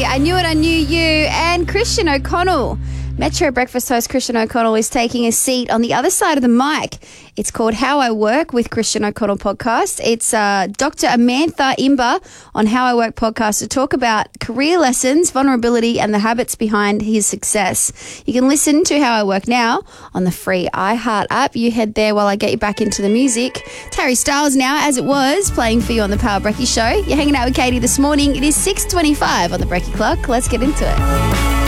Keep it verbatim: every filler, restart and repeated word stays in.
I Knew It, I Knew You, and Christian O'Connell. Metro Breakfast host Christian O'Connell is taking a seat on the other side of the mic. It's called How I Work with Christian O'Connell podcast. It's uh, Doctor Amantha Imber on How I Work podcast to talk about career lessons, vulnerability, and the habits behind his success. You can listen to How I Work now on the free iHeart app. You head there while I get you back into the music. Terry Styles now, as it was, playing for you on the Power Brekkie Show. You're hanging out with Katie this morning. It is six twenty-five on the Brekkie Clock. Let's get into it.